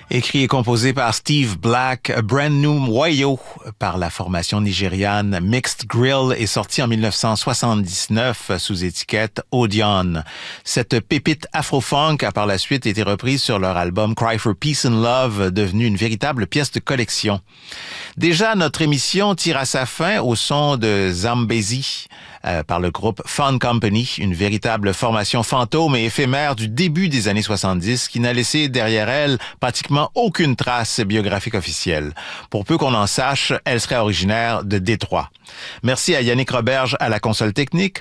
Écrit et composé par Steve Black, Brand New Wayo par la formation nigériane Mixed Grill est sorti en 1979 sous étiquette Odeon. Cette pépite afro-funk a par la suite été reprise sur leur album Cry for Peace and Love, devenu une véritable pièce de collection. Déjà, notre émission tire à sa fin au son de Zambezi par le groupe Fun Company, une véritable formation fantôme et éphémère du début des années 70 qui n'a laissé derrière elle pratiquement aucune trace biographique officielle. Pour peu qu'on en sache, elle serait originaire de Détroit. Merci à Yannick Roberge à la console technique,